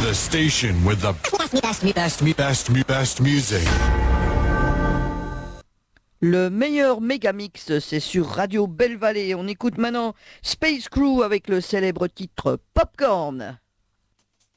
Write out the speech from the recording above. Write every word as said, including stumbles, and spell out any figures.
The station with the best, best, best, best, best music. Le meilleur mégamix, c'est sur Radio Belle Vallée. On écoute maintenant Space Crew avec le célèbre titre Popcorn.